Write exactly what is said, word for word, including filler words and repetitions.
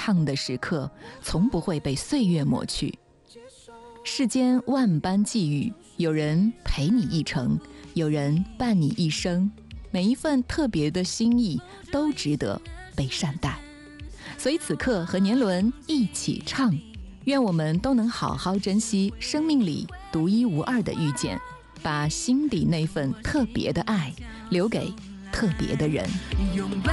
烫的时刻，从不会被岁月抹去。世间万般际遇，有人陪你一程，有人伴你一生，每一份特别的心意都值得被善待。所以此刻和年轮一起唱，愿我们都能好好珍惜生命里独一无二的遇见，把心底那份特别的爱留给特别的人。